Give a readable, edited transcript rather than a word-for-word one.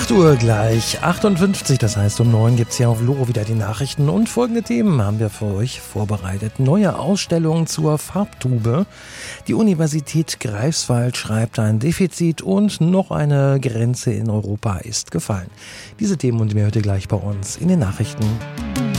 8 Uhr gleich, 58, das heißt um 9 gibt es hier auf Loro wieder die Nachrichten und folgende Themen haben wir für euch vorbereitet. Neue Ausstellung zur Farbtube, die Universität Greifswald schreibt ein Defizit und noch eine Grenze in Europa ist gefallen. Diese Themen und mehr hört ihr gleich bei uns in den Nachrichten.